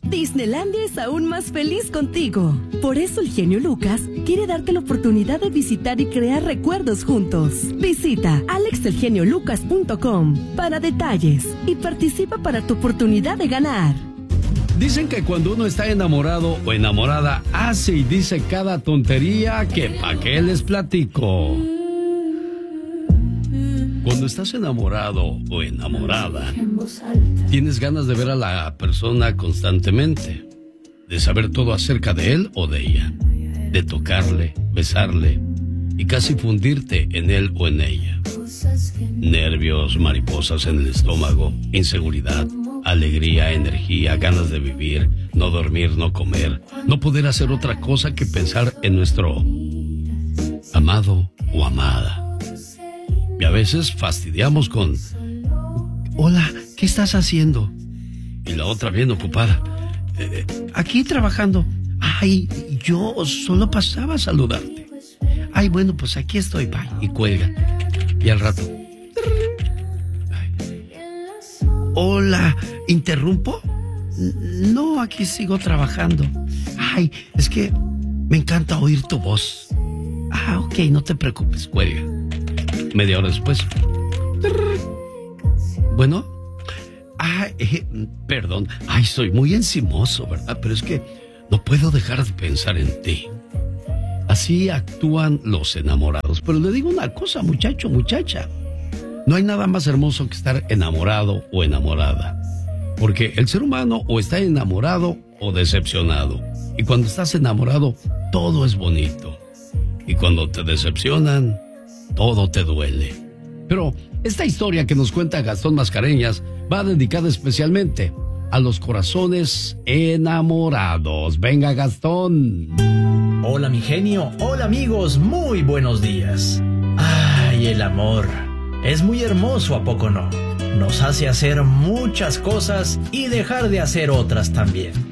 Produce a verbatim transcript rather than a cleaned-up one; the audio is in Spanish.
Disneylandia es aún más feliz contigo. Por eso el genio Lucas quiere darte la oportunidad de visitar y crear recuerdos juntos. Visita alex el genio lucas punto com para detalles y participa para tu oportunidad de ganar. Dicen que cuando uno está enamorado o enamorada, hace y dice cada tontería que pa' qué les platico. Cuando estás enamorado o enamorada, tienes ganas de ver a la persona constantemente, de saber todo acerca de él o de ella, de tocarle, besarle y casi fundirte en él o en ella. Nervios, mariposas en el estómago, inseguridad, alegría, energía, ganas de vivir, no dormir, no comer, no poder hacer otra cosa que pensar en nuestro amado o amada. Y a veces fastidiamos con: hola, ¿qué estás haciendo? Y la otra bien ocupada: eh, aquí trabajando. Ay, yo solo pasaba a saludarte. Ay, bueno, pues aquí estoy, bye. Y cuelga. Y al rato: ay. Hola, ¿interrumpo? No, aquí sigo trabajando. Ay, es que me encanta oír tu voz. Ah, ok, no te preocupes, cuelga. Media hora después: bueno, ay, eh, perdón, ay, soy muy encimoso, ¿verdad? Pero es que no puedo dejar de pensar en ti. Así actúan los enamorados. Pero le digo una cosa, muchacho, muchacha. No hay nada más hermoso que estar enamorado o enamorada. Porque el ser humano o está enamorado o decepcionado. Y cuando estás enamorado, todo es bonito. Y cuando te decepcionan, todo te duele. Pero esta historia que nos cuenta Gastón Mascareñas va dedicada especialmente a los corazones enamorados. Venga, Gastón. Hola, mi genio. Hola, amigos. Muy buenos días. Ay, el amor. Es muy hermoso, ¿a poco no? Nos hace hacer muchas cosas y dejar de hacer otras también.